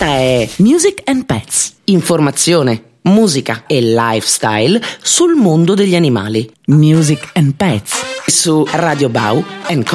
Questa è Music and Pets, informazione, musica e lifestyle sul mondo degli animali. Music and Pets su Radio Bau and